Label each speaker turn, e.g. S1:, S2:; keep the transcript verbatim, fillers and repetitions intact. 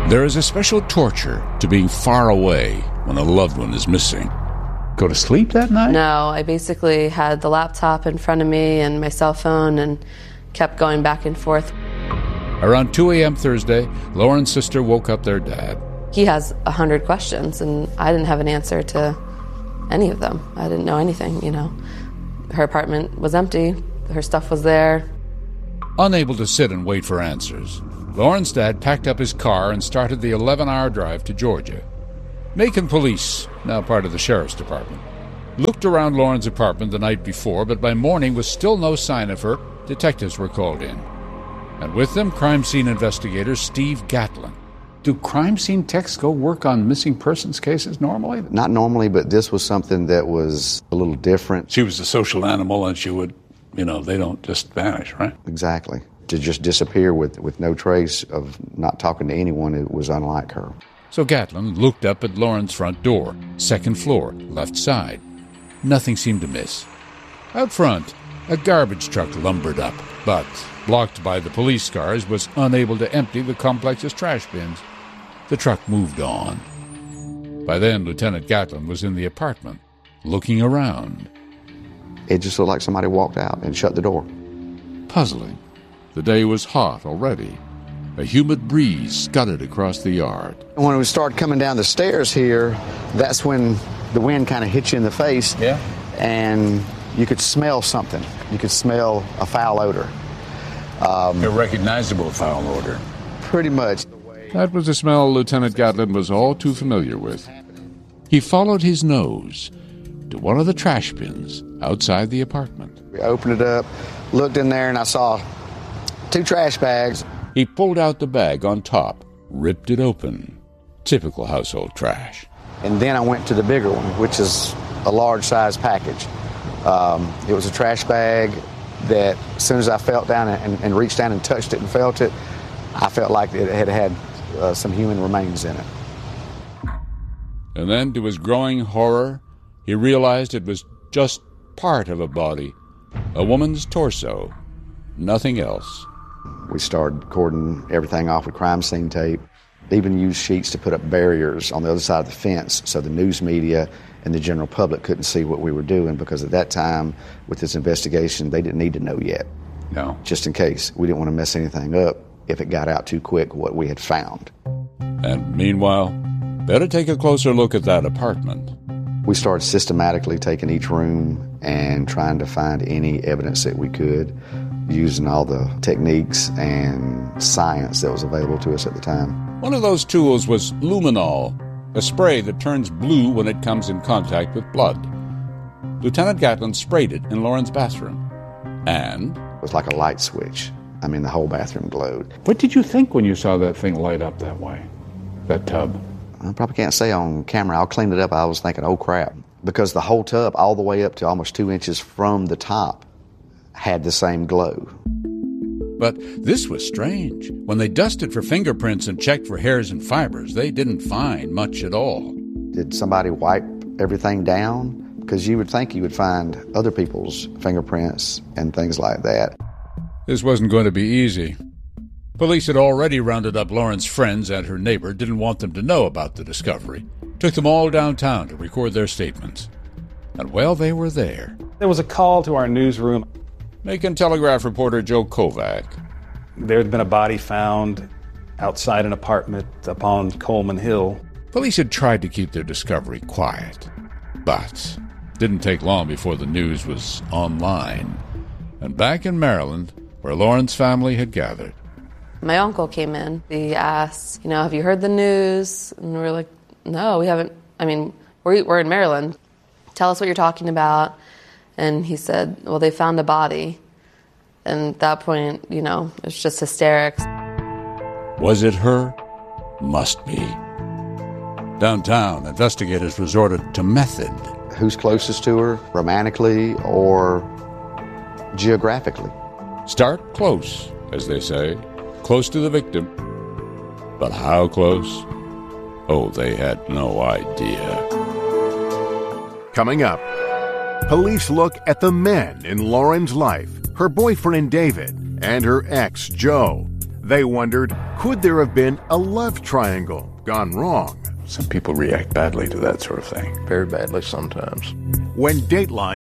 S1: There is a special torture to being far away when a loved one is missing.
S2: Go to sleep that night?
S3: No, I basically had the laptop in front of me and my cell phone and kept going back and forth.
S1: Around two a.m. Thursday, Lauren's sister woke up their dad.
S3: He has a hundred questions, and I didn't have an answer to any of them. I didn't know anything, you know. Her apartment was empty. Her stuff was there.
S1: Unable to sit and wait for answers, Lauren's dad packed up his car and started the eleven-hour drive to Georgia. Macon Police, now part of the Sheriff's Department, looked around Lauren's apartment the night before, but by morning with still no sign of her, detectives were called in. And with them, crime scene investigator Steve Gatlin.
S2: Do crime scene techs go work on missing persons cases normally?
S4: Not normally, but this was something that was a little different.
S5: She was a social animal, and she would, you know, they don't just vanish, right?
S4: Exactly. To just disappear with, with no trace of not talking to anyone, it was unlike her.
S1: So Gatlin looked up at Lauren's front door, second floor, left side. Nothing seemed to miss. Out front, a garbage truck lumbered up, but, blocked by the police cars, was unable to empty the complex's trash bins. The truck moved on. By then, Lieutenant Gatlin was in the apartment, looking around.
S4: It just looked like somebody walked out and shut the door.
S1: Puzzling. The day was hot already. A humid breeze scudded across the yard.
S4: When we started coming down the stairs here, that's when the wind kind of hit you in the face.
S5: Yeah.
S4: And you could smell something. You could smell a foul odor.
S5: Um, a recognizable foul odor.
S4: Pretty much.
S1: That was a smell Lieutenant Gatlin was all too familiar with. He followed his nose to one of the trash bins outside the apartment.
S4: We opened it up, looked in there, and I saw two trash bags.
S1: He pulled out the bag on top, ripped it open. Typical household trash.
S4: And then I went to the bigger one, which is a large-size package. Um, it was a trash bag that as soon as I felt down and, and reached down and touched it and felt it, I felt like it had had uh, some human remains in it.
S1: And then, to his growing horror, he realized it was just part of a body, a woman's torso, nothing else.
S4: We started cording everything off with crime scene tape, even used sheets to put up barriers on the other side of the fence so the news media and the general public couldn't see what we were doing, because at that time, with this investigation, they didn't need to know yet.
S5: No.
S4: Just in case. We didn't want to mess anything up if it got out too quick what we had found.
S1: And meanwhile, better take a closer look at that apartment.
S4: We started systematically taking each room and trying to find any evidence that we could, using all the techniques and science that was available to us at the time.
S1: One of those tools was luminol, a spray that turns blue when it comes in contact with blood. Lieutenant Gatlin sprayed it in Lauren's bathroom. And
S4: it was like a light switch. I mean, the whole bathroom glowed.
S2: What did you think when you saw that thing light up that way, that tub?
S4: I probably can't say on camera. I'll clean it up. I was thinking, oh, crap. Because the whole tub, all the way up to almost two inches from the top, had the same glow.
S1: But this was strange. When they dusted for fingerprints and checked for hairs and fibers, they didn't find much at all.
S4: Did somebody wipe everything down? Because you would think you would find other people's fingerprints and things like that.
S1: This wasn't going to be easy. Police had already rounded up Lauren's friends and her neighbor, didn't want them to know about the discovery. Took them all downtown to record their statements. And while they were there,
S6: there was a call to our newsroom.
S1: Macon Telegraph reporter Joe Kovac.
S6: There had been a body found outside an apartment up on Coleman Hill.
S1: Police had tried to keep their discovery quiet, but didn't take long before the news was online. And back in Maryland, where Lauren's family had gathered.
S3: My uncle came in. He asked, you know, have you heard the news? And we were like, no, we haven't. I mean, we're, we're in Maryland. Tell us what you're talking about. And he said, well, they found a body. And at that point, you know, it was just hysterics.
S1: Was it her? Must be. Downtown, investigators resorted to method.
S4: Who's closest to her, romantically or geographically?
S1: Start close, as they say, close to the victim. But how close? Oh, they had no idea.
S7: Coming up, police look at the men in Lauren's life, her boyfriend David, and her ex Joe. They wondered, could there have been a love triangle gone wrong?
S5: Some people react badly to that sort of thing.
S8: Very badly sometimes.
S7: When Dateline